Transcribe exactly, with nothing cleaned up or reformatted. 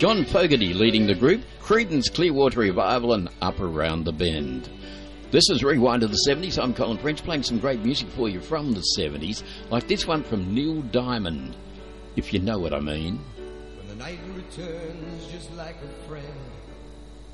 John Fogerty leading the group, Creedence Clearwater Revival and Up Around the Bend. This is Rewind to the seventies. I'm Colin French, playing some great music for you from the seventies, like this one from Neil Diamond, if you know what I mean. When the night returns just like a friend,